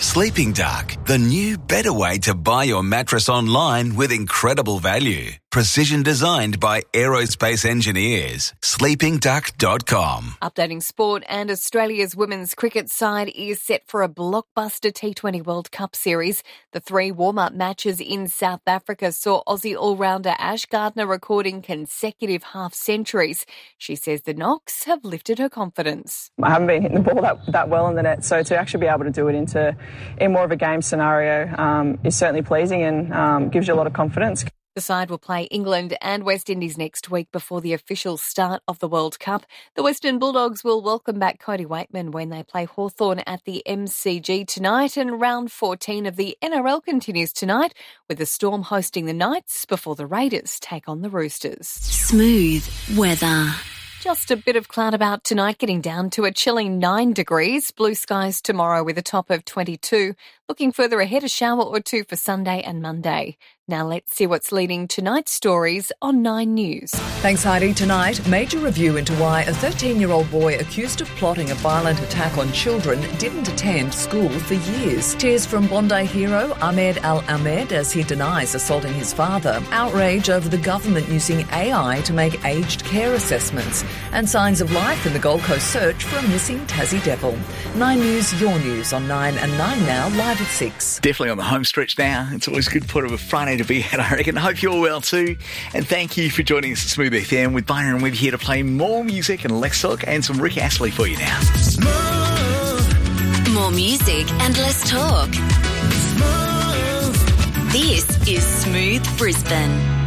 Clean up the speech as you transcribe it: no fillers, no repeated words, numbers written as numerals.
Sleeping Duck, the new, better way to buy your mattress online with incredible value. Precision designed by aerospace engineers. sleepingduck.com. Updating sport, and Australia's women's cricket side is set for a blockbuster T20 World Cup series. The 3 warm-up matches in South Africa saw Aussie all-rounder Ash Gardner recording consecutive half-centuries. She says the knocks have lifted her confidence. I haven't been hitting the ball that well in the net, so to actually be able to do it in more of a game scenario is certainly pleasing and gives you a lot of confidence. The side will play England and West Indies next week before the official start of the World Cup. The Western Bulldogs will welcome back Cody Waitman when they play Hawthorn at the MCG tonight, and round 14 of the NRL continues tonight with the Storm hosting the Knights before the Raiders take on the Roosters. Smooth weather. Just a bit of cloud about tonight, getting down to a chilling 9 degrees. Blue skies tomorrow with a top of 22. Looking further ahead, a shower or two for Sunday and Monday. Now let's see what's leading tonight's stories on 9 News. Thanks, Heidi. Tonight, major review into why a 13-year-old boy accused of plotting a violent attack on children didn't attend school for years. Tears from Bondi hero Ahmed Al-Ahmed as he denies assaulting his father. Outrage over the government using AI to make aged care assessments. And signs of life in the Gold Coast search for a missing Tassie devil. 9 News, your news on 9 and 9 now, live at 6. Definitely on the home stretch now. It's always good part of a Friday to be at, I reckon. I hope you're well too. And thank you for joining us at Smooth FM with Byron and Webb here to play more music and Let's Talk and some Rick Astley for you now. Smooth. More music and less talk. Smooth. This is Smooth Brisbane.